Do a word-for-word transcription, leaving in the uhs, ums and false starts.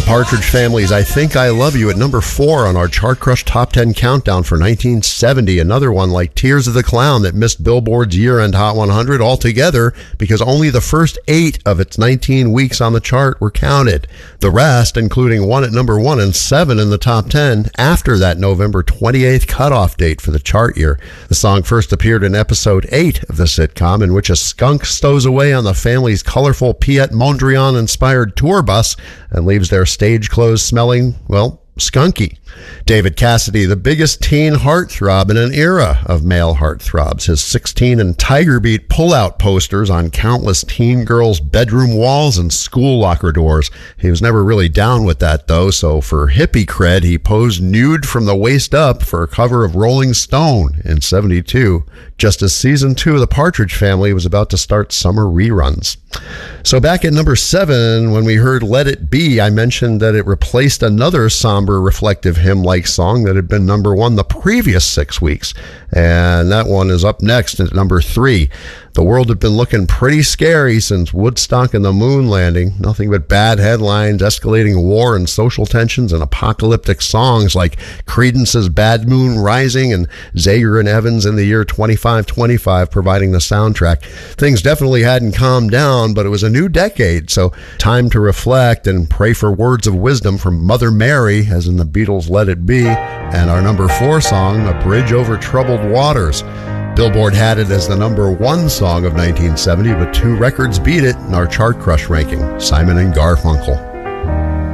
Partridge Family's I Think I Love You at number four on our Chart Crush Top ten Countdown for nineteen seventy. Another one like Tears of the Clown that missed Billboard's year-end Hot one hundred altogether because only the first eight of its nineteen weeks on the chart were counted. The rest, including one at number one and seven in the top ten, after that November twenty-eighth cutoff date for the chart year. The song first appeared in episode eight of the sitcom, in which a skunk stows away on the family's colorful Piet Mondrian-inspired tour bus and leaves their stage clothes smelling, well, skunky. David Cassidy, the biggest teen heartthrob in an era of male heartthrobs. His sixteen and Tiger Beat pullout posters on countless teen girls' bedroom walls and school locker doors. He was never really down with that, though, so for hippie cred, he posed nude from the waist up for a cover of Rolling Stone in seventy-two, just as season two of The Partridge Family was about to start summer reruns. So back at number seven, when we heard Let It Be, I mentioned that it replaced another somber, reflective hymn-like song that had been number one the previous six weeks. And that one is up next at number three. The world had been looking pretty scary since Woodstock and the moon landing. Nothing but bad headlines, escalating war and social tensions, and apocalyptic songs like Creedence's Bad Moon Rising and Zager and Evans in the Year twenty-five twenty-five providing the soundtrack. Things definitely hadn't calmed down, but it was a new decade, so time to reflect and pray for words of wisdom from Mother Mary, as in the Beatles' Let It Be, and our number four song, A Bridge Over Troubled Waters. Billboard had it as the number one song of nineteen seventy, but two records beat it in our Chart Crush ranking, Simon and Garfunkel.